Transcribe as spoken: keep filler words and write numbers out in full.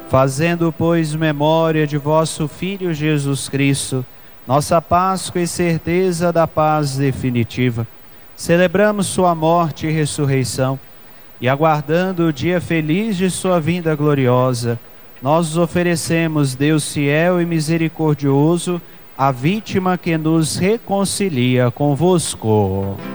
Fazendo, pois, memória de vosso Filho Jesus Cristo, nossa Páscoa e certeza da paz definitiva, celebramos sua morte e ressurreição, e aguardando o dia feliz de sua vinda gloriosa, nós os oferecemos, Deus fiel e misericordioso, a vítima que nos reconcilia convosco.